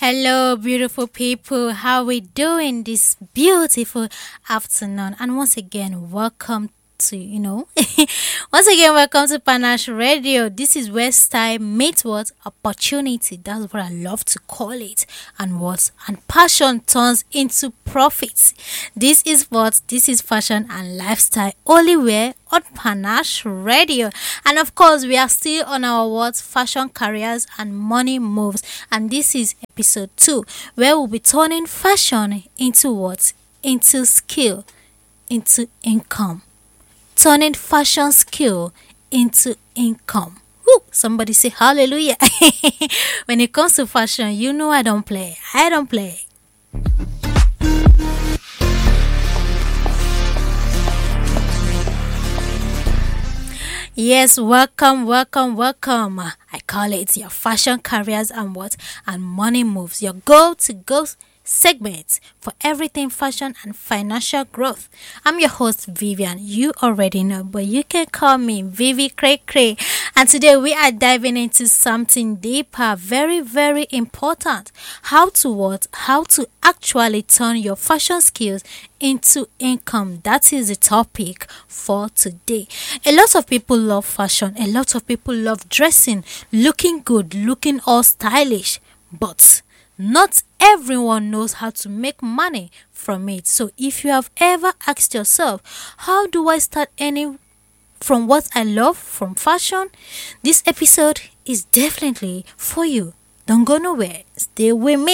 Hello, beautiful people. How we doing this beautiful afternoon? And once again, welcome to once again, welcome to Panache Radio. This is where style meets what opportunity. That's what I love to call it, and passion turns into profits. This is fashion and lifestyle. Only where on Panache Radio. And of course, we are still on our fashion careers and money moves. And this is episode 2, where we'll be turning fashion into what? Into skill, into income. Turning fashion skill into income. Woo, somebody say hallelujah. When it comes to fashion, you know I don't play. I don't play. Yes, welcome. I call it your fashion careers and money moves. Your go segment for everything fashion and financial growth. I'm your host Vivian. You already know, but you can call me Vivi Cray Cray. And today we are diving into something deeper, very, very important. How to actually turn your fashion skills into income. That is the topic for today. A lot of people love fashion. A lot of people love dressing, looking good, looking all stylish. But not everyone knows how to make money from it. So if you have ever asked yourself, how do I start earning from what I love, from fashion? This episode is definitely for you. Don't go nowhere. Stay with me.